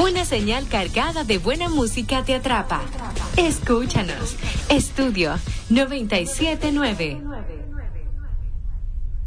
Una señal cargada de buena música te atrapa. Escúchanos. Estudio 979.